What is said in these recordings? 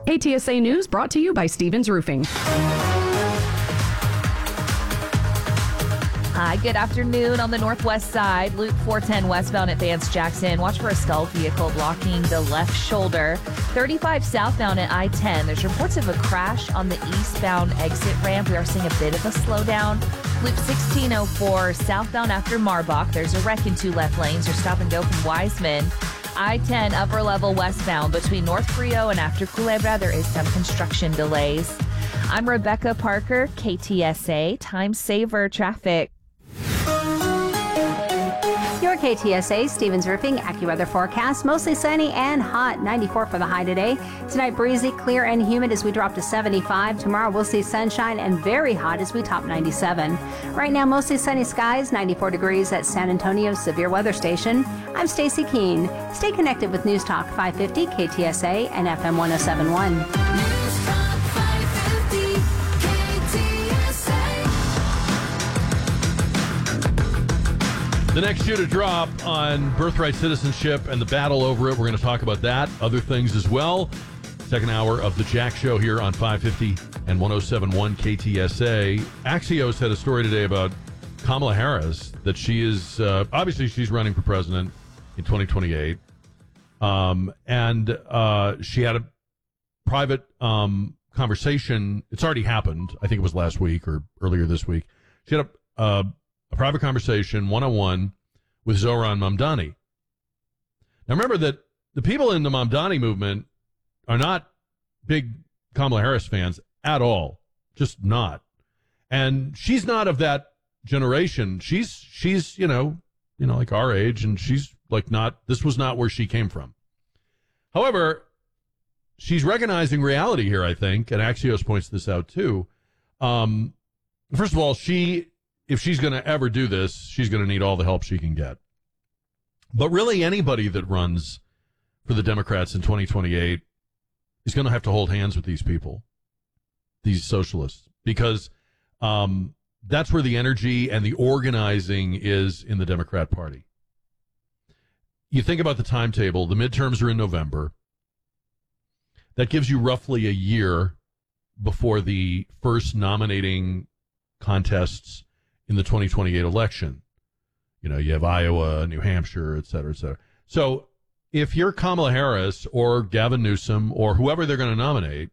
KTSA News brought to you by Stevens Roofing. Hi, good afternoon. On the northwest side, Loop 410 westbound at Vance Jackson. Watch for a stealth vehicle blocking the left shoulder. 35 southbound at I-10. There's reports of a crash on the eastbound exit ramp. We are seeing a bit of a slowdown. Loop 1604 southbound after Marbach. There's a wreck in 2 left lanes. Your stop and go from Wiseman. I-10 upper level westbound between North Frio and after Culebra. There is some construction delays. I'm Rebecca Parker, KTSA Time Saver Traffic. Your KTSA Stevens Roofing AccuWeather forecast. Mostly sunny and hot. 94 for the high today. Tonight, breezy, clear, and humid as we drop to 75. Tomorrow, we'll see sunshine and very hot as we top 97. Right now, mostly sunny skies. 94 degrees at San Antonio Severe Weather Station. I'm Stacy Keene. Stay connected with News Talk 550 KTSA and FM 1071. News Talk 550 KTSA. The next shoe to drop on birthright citizenship and the battle over it. We're going to talk about that, other things as well. Second hour of the Jack Show here on 550 and 1071 KTSA. Axios had a story today about Kamala Harris, that she is, obviously she's running for president in 2028. And she had a private conversation. It's already happened. I think it was last week or earlier this week. She had a private conversation, one-on-one, with Zohran Mamdani. Now, remember that the people in the Mamdani movement are not big Kamala Harris fans at all. Just not. And she's not of that generation. She's like our age, and she's like this was not where she came from. However, she's recognizing reality here, I think, and Axios points this out too. First of all, if she's going to ever do this, she's going to need all the help she can get. But really, anybody that runs for the Democrats in 2028 is going to have to hold hands with these people, these socialists, because that's where the energy and the organizing is in the Democrat Party. You think about the timetable. The midterms are in November. That gives you roughly a year before the first nominating contests in the 2028 election. You have Iowa, New Hampshire, et cetera, et cetera. So if you're Kamala Harris or Gavin Newsom or whoever they're going to nominate,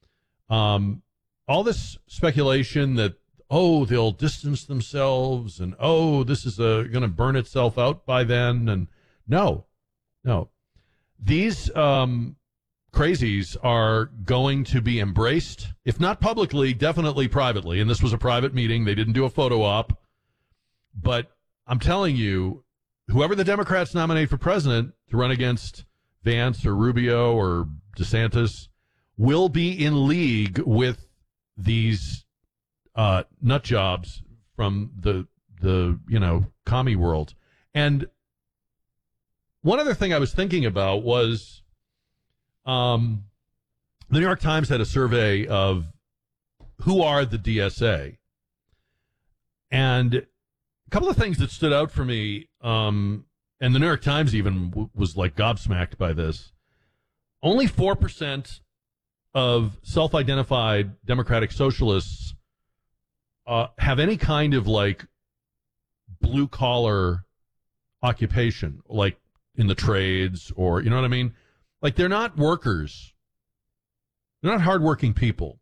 all this speculation that, they'll distance themselves and, this is going to burn itself out by then. And no. These crazies are going to be embraced, if not publicly, definitely privately. And this was a private meeting. They didn't do a photo op. But I'm telling you, whoever the Democrats nominate for president to run against Vance or Rubio or DeSantis will be in league with these nut jobs from the commie world. And one other thing I was thinking about was the New York Times had a survey of who are the DSA. And a couple of things that stood out for me, and the New York Times even was like gobsmacked by this. Only 4% of self-identified democratic socialists have any kind of like blue-collar occupation, like in the trades or, you know what I mean? Like they're not workers. They're not hardworking people.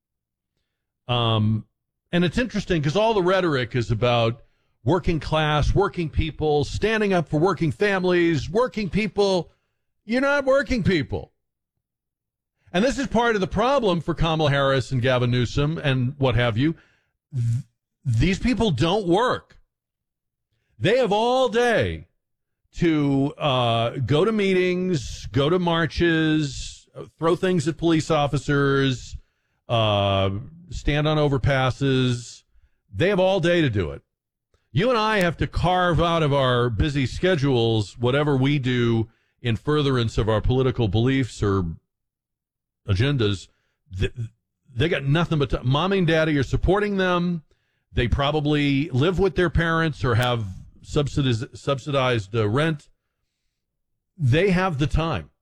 And it's interesting because all the rhetoric is about working class, working people, standing up for working families, working people. You're not working people. And this is part of the problem for Kamala Harris and Gavin Newsom and what have you. These people don't work. They have all day to go to meetings, go to marches, throw things at police officers, stand on overpasses. They have all day to do it. You and I have to carve out of our busy schedules whatever we do in furtherance of our political beliefs or agendas. They got nothing but mommy and daddy are supporting them. They probably live with their parents or have subsidized rent. They have the time.